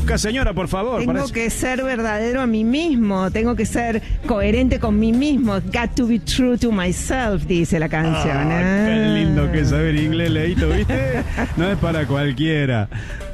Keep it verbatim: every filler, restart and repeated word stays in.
traduzca, señora, por favor. Tengo Parece... que ser verdadero a mí mismo, tengo que ser coherente con mí mismo. Got to be true to myself, dice la canción. Ah, ¿eh? qué lindo que es saber inglés, Leito, ¿viste? No es para cualquiera.